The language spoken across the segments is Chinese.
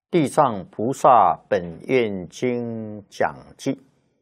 地藏菩萨本愿经讲记，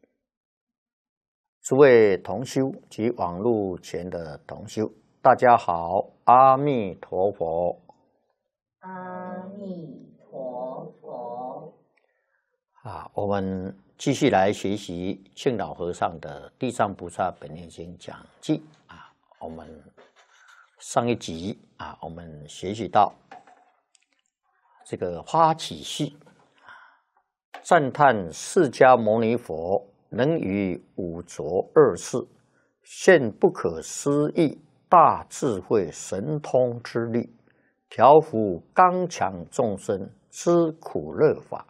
诸位同修及网络前的同修，大家好，阿弥陀佛。 阿弥陀佛。 我们继续来学习庆老和尚的《地藏菩萨本愿经讲记》我们上一集我们学习到这个发起序，赞叹释迦牟尼佛能于五浊恶世现不可思议大智慧神通之力，调伏刚强众生之苦乐法。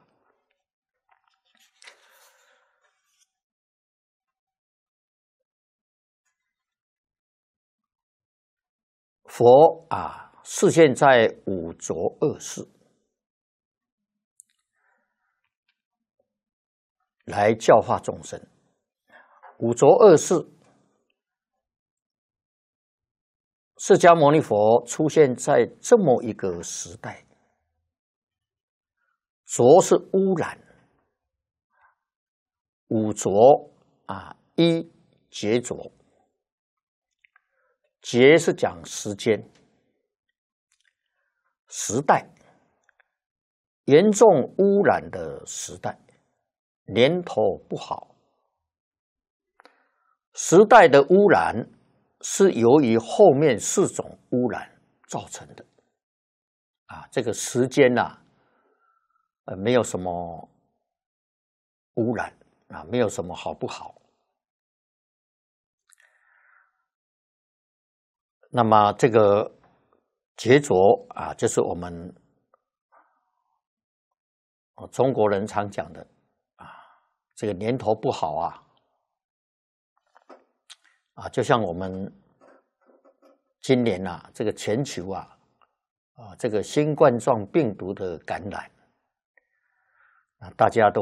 佛示现在五浊恶世，来教化众生。五浊恶世，释迦牟尼佛出现在这么一个时代。浊是污染，五浊一劫浊，劫是讲时间、时代，严重污染的时代，年头不好。时代的污染是由于后面4种污染造成的这个时间没有什么污染没有什么好不好。那么这个劫浊就是我们中国人常讲的这个年头不好就像我们今年这个全球这个新冠状病毒的感染大家都